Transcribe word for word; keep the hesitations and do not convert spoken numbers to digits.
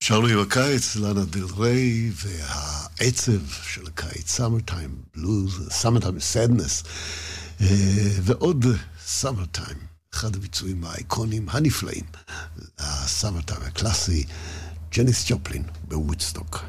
שרנו עם הקיץ, לאנה דל ריי, והעצב של הקיץ, Summertime Blues, Summertime Sadness, ועוד Summertime, אחד הביצועים האיקונים הנפלאים, ה-Summertime הקלאסי, ג'ניס ג'ופלין בוודסטוק.